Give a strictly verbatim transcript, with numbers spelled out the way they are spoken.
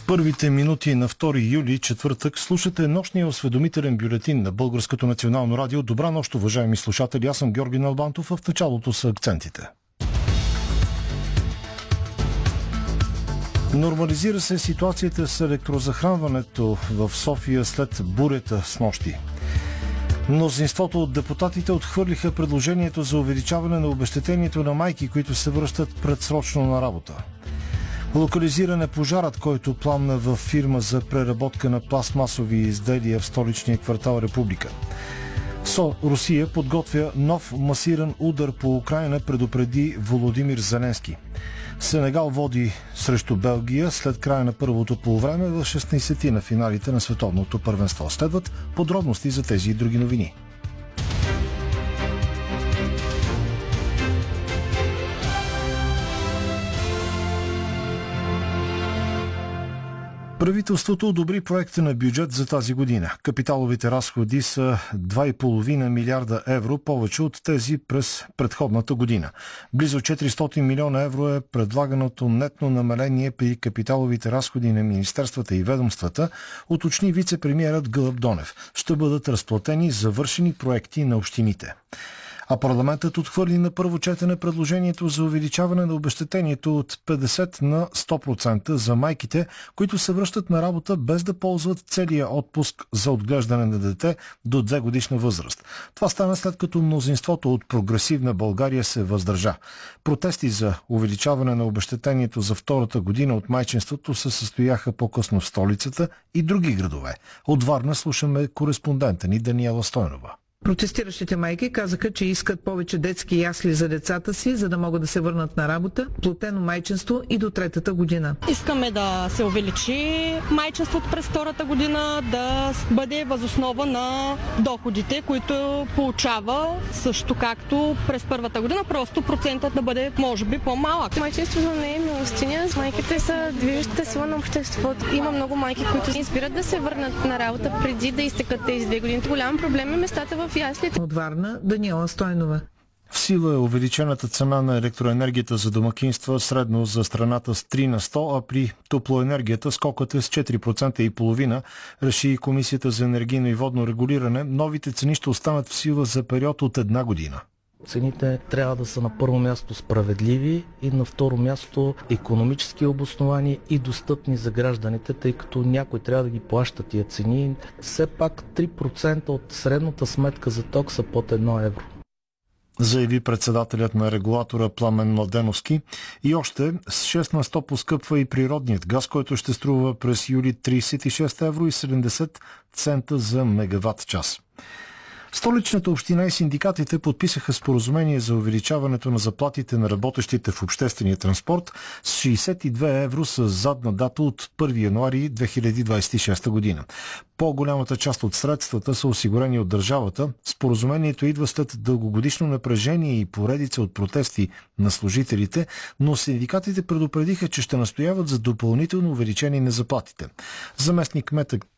Първите минути на втори юли, четвъртък, слушате нощния осведомителен бюлетин на Българското национално радио. Добра нощ, уважаеми слушатели. Аз съм Георги Налбантов, а в началото са акцентите. Нормализира се ситуацията с електрозахранването в София след бурята с нощи. Мнозинството от депутатите отхвърлиха предложението за увеличаване на обезщетението на майки, които се връщат предсрочно на работа. Локализиран е пожарът, който пламна в фирма за преработка на пластмасови изделия в столичния квартал Република. СО Русия подготвя нов масиран удар по Украйна, предупреди Володимир Зеленски. Сенегал води срещу Белгия след края на първото полувреме в шестнайсети на финалите на световното първенство. Следват подробности за тези и други новини. Правителството одобри проекта на бюджет за тази година. Капиталовите разходи са два и половина милиарда евро, повече от тези през предходната година. Близо четиристотин милиона евро е предлаганото нетно намаление при капиталовите разходи на министерствата и ведомствата, уточни вице-премиерът Гълъб Донев. Ще бъдат разплатени завършени проекти на общините. А парламентът отхвърли на първо четене предложението за увеличаване на обезщетението от петдесет на сто процента за майките, които се връщат на работа без да ползват целия отпуск за отглеждане на дете до две годишна възраст. Това стана след като мнозинството от Прогресивна България се въздържа. Протести за увеличаване на обезщетението за втората година от майчинството се състояха по-късно в столицата и други градове. От Варна слушаме кореспондента ни Даниела Стойнова. Протестиращите майки казаха, че искат повече детски ясли за децата си, за да могат да се върнат на работа, платено майчинство и до третата година. Искаме да се увеличи майчинството през втората година, да бъде възоснова на доходите, които получава, също както през първата година, просто процентът да бъде, може би, по-малък. Майчинството не е милостиня, майките са движещата сила на обществото. Има много майки, които избират да се върнат на работа преди да изтекат тези две години. Голям проблем е местата в яслите. От Варна Даниела Стойнова. В сила е увеличената цена на електроенергията за домакинства средно за страната с три на сто, а при топлоенергията скокът е с четири процента и половина, реши Комисията за енергийно и водно регулиране. Новите цени ще останат в сила за период от една година. Цените трябва да са на първо място справедливи и на второ място икономически обосновани и достъпни за гражданите, тъй като някой трябва да ги плаща тия цени. Все пак три процента от средната сметка за ток са под едно евро. Заяви председателят на регулатора Пламен Младеновски. И още с шест на сто поскъпва и природният газ, който ще струва през юли трийсет и шест евро и седемдесет цента за мегаватт час. Столичната община и синдикатите подписаха споразумение за увеличаването на заплатите на работещите в обществения транспорт с шейсет и две евро с задна дата от първи януари две хиляди двадесет и шеста година. По-голямата част от средствата са осигурени от държавата. Споразумението идва след дългогодишно напрежение и поредица от протести на служителите, но синдикатите предупредиха, че ще настояват за допълнително увеличение на заплатите. Заместник кметът